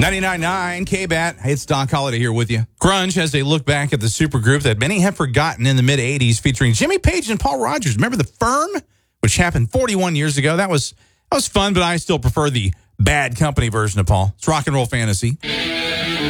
99.9 K-Bat. Hey, it's Doc Holliday here with you. Grunge has a look back at the supergroup that many have forgotten in the mid-'80s, featuring Jimmy Page and Paul Rodgers. Remember The Firm, which happened 41 years ago? That was fun, but I still prefer the Bad Company version of Paul. It's Rock and Roll Fantasy.